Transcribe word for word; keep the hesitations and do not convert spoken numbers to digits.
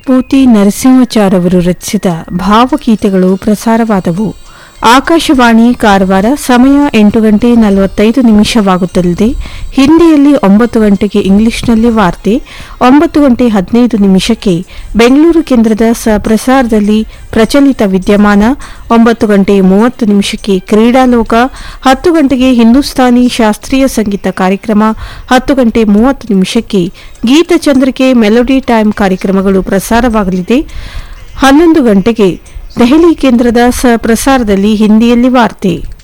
ಪೂತಿ ನರಸಿಂಹಾಚಾರ್ ಅವರು ರಚಿಸಿದ ಭಾವಗೀತೆಗಳು ಪ್ರಸಾರವಾದವು. ಆಕಾಶವಾಣಿ ಕಾರವಾರ. ಸಮಯ ಎಂಟು ಗಂಟೆ ನಲವತ್ತೈದು ನಿಮಿಷವಾಗುತ್ತಲಿದೆ. ಹಿಂದಿಯಲ್ಲಿ ಒಂಬತ್ತು ಗಂಟೆಗೆ ಇಂಗ್ಲಿಷ್ನಲ್ಲಿ ವಾರ್ತೆ, ಒಂಬತ್ತು ಗಂಟೆ ಹದಿನೈದು ನಿಮಿಷಕ್ಕೆ ಬೆಂಗಳೂರು ಕೇಂದ್ರದ ಪ್ರಸಾರದಲ್ಲಿ ಪ್ರಚಲಿತ ವಿದ್ಯಮಾನ, ಒಂಬತ್ತು ಗಂಟೆ ಮೂವತ್ತು ನಿಮಿಷಕ್ಕೆ ಕ್ರೀಡಾಲೋಕ, ಹತ್ತು ಗಂಟೆಗೆ ಹಿಂದೂಸ್ತಾನಿ ಶಾಸ್ತ್ರೀಯ ಸಂಗೀತ ಕಾರ್ಯಕ್ರಮ, ಹತ್ತು ಗಂಟೆ ಮೂವತ್ತು ನಿಮಿಷಕ್ಕೆ ಗೀತಚಂದ್ರಿಕೆ ಮೆಲೋಡಿ ಟೈಮ್ ಕಾರ್ಯಕ್ರಮಗಳು ಪ್ರಸಾರವಾಗಲಿದೆ. ಹನ್ನೊಂದು ಗಂಟೆಗೆ ದೆಹಲಿ ಕೇಂದ್ರದ ಪ್ರಸಾರದಲ್ಲಿ ಹಿಂದಿಯಲ್ಲಿ ವಾರ್ತೆ.